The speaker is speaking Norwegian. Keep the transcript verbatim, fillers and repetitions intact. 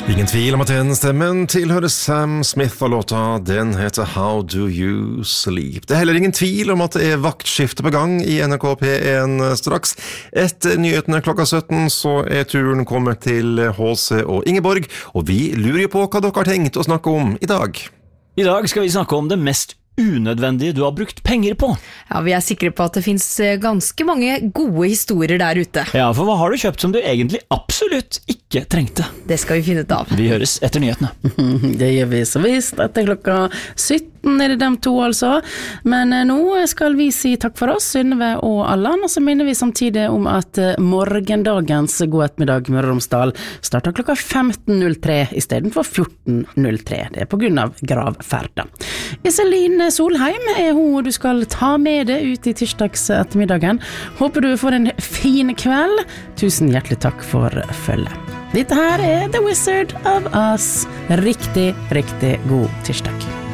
Ingen tvil om at den stemmen tilhører Sam Smith, og låta den heter How Do You Sleep. Det er heller ingen tvil om at det er vaktskifte på gang i N R K P én straks. Etter nyhetene klokka sytten så er turen kommet til H C og Ingeborg, og vi lurer på hva dere har tenkt å snakke om i dag. I dag skal vi snakke om det mest unødvendige du har brukt penger på. Ja, vi er sikre på at det finnes ganske mange gode historier der ute. Ja, for hva har du kjøpt som du egentlig absolutt ikke trengte? Det skal vi finne ut av. Vi høres etter nyhetene. Det gjør vi så visst etter klokka sytten er det dem to altså. Men nå skal vi si takk for oss, Synnøve og Allan, og så minner vi samtidig om at morgendagens God ettermiddag Møre og Romsdal starter klokka femten null tre i stedet for fjorten null tre. Det er på grunn av gravferda. Iselin Solheim er hun du skal ta med deg ut i tirsdags ettermiddagen. Håper du får en fin kveld. Tusen hjertelig takk for følget. Dette her er The Wizard of Oz. Riktig, riktig god tirsdag.